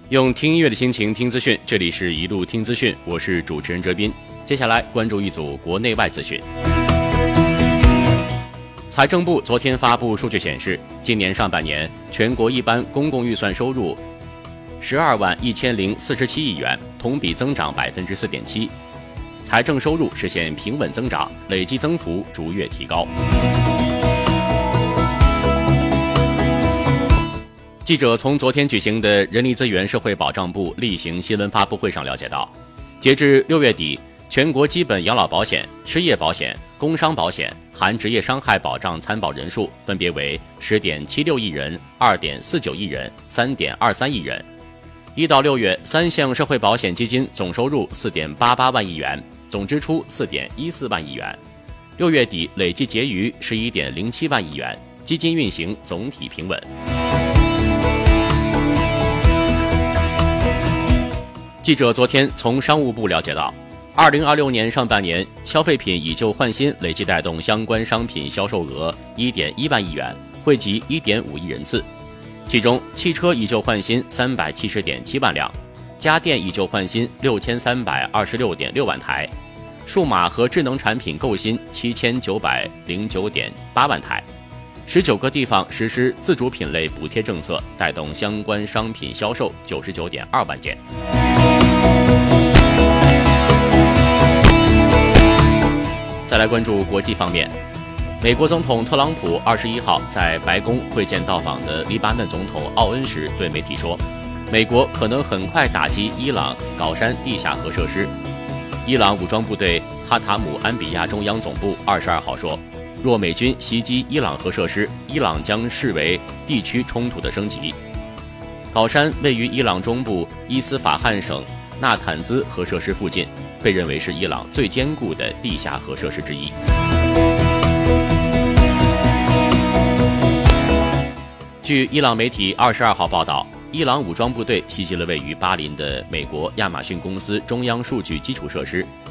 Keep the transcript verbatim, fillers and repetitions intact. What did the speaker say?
用听音乐的心情听资讯，这里是一路听资讯，我是主持人哲斌。接下来关注一组国内外资讯。财政部昨天发布数据显示，今年上半年全国一般公共预算收入十二万一千零四十七亿元，同比增长百分之四点七，财政收入实现平稳增长，累计增幅逐月提高。记者从昨天举行的人力资源社会保障部例行新闻发布会上了解到，截至六月底，全国基本养老保险、失业保险、工伤保险含职业伤害保障参保人数分别为 十点七六亿人、二点四九亿人、三点二三亿人。一到六月，三项社会保险基金总收入 四点八八万亿元，总支出 四点一四万亿元。六月底累计结余 十一点零七万亿元，基金运行总体平稳。记者昨天从商务部了解到，二零二六年上半年消费品以旧换新累计带动相关商品销售额 一点一万亿元，惠及 一点五亿人次。其中汽车以旧换新 三百七十点七万辆，家电以旧换新 六千三百二十六点六万台，数码和智能产品购新 七千九百零九点八万台。十九个地方实施自主品类补贴政策，带动相关商品销售 九十九点二万件。再来关注国际方面，美国总统特朗普二十一号在白宫会见到访的黎巴嫩总统奥恩时对媒体说，美国可能很快打击伊朗搞山地下核设施。伊朗武装部队哈塔姆安比亚中央总部二十二号说，若美军袭击伊朗核设施，伊朗将视为地区冲突的升级。搞山位于伊朗中部伊斯法罕省纳坦兹核设施附近，被认为是伊朗最坚固的地下核设施之一。据伊朗媒体二十二号报道，伊朗武装部队袭击了位于巴林的美国亚马逊公司中央数据基础设施，